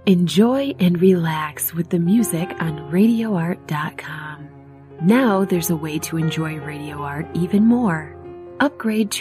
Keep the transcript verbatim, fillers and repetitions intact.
Enjoy and relax with the music on radio art dot com. Now there's a way to enjoy Radio Art even more. Upgrade to